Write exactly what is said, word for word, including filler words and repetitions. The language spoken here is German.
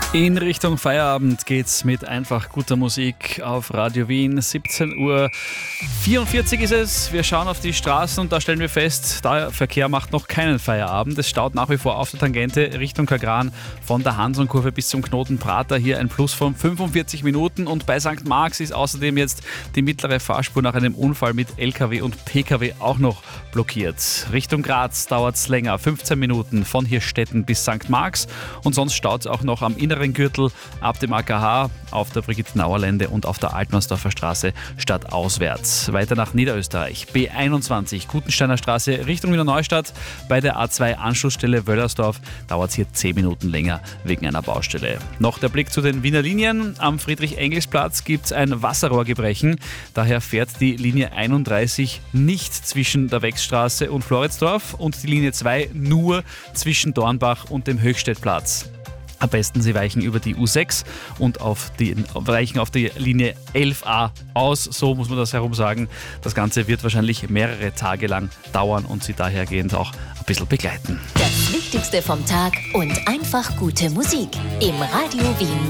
In Richtung Feierabend geht's mit einfach guter Musik auf Radio Wien. siebzehn Uhr vierundvierzig ist es. Wir schauen auf die Straßen und da stellen wir fest, der Verkehr macht noch keinen Feierabend. Es staut nach wie vor auf der Tangente Richtung Kagran von der Hansonkurve bis zum Knoten Prater. Hier ein Plus von fünfundvierzig Minuten. Und bei Sankt Marx ist außerdem jetzt die mittlere Fahrspur nach einem Unfall mit L K W und P K W auch noch blockiert. Richtung Graz dauert's länger, fünfzehn Minuten von Hirstetten bis Sankt Marx. Und sonst staut es auch noch am inneren Gürtel ab dem A K H, auf der Brigitte-Nauer-Lände und auf der Altmannsdorfer Straße stadtauswärts. Weiter nach Niederösterreich, B einundzwanzig, Gutensteiner Straße Richtung Wiener Neustadt. Bei der A zwei Anschlussstelle Wöllersdorf dauert es hier zehn Minuten länger wegen einer Baustelle. Noch der Blick zu den Wiener Linien. Am Friedrich-Engels-Platz gibt es ein Wasserrohrgebrechen. Daher fährt die Linie einunddreißig nicht zwischen der Wechsstraße und Floridsdorf und die Linie zwei nur zwischen Dornbach und dem Höchstädtplatz. Am besten Sie weichen über die U sechs und auf die, weichen auf die Linie elf a aus, so muss man das herum sagen. Das Ganze wird wahrscheinlich mehrere Tage lang dauern und Sie dahergehend auch ein bisschen begleiten. Das Wichtigste vom Tag und einfach gute Musik im Radio Wien.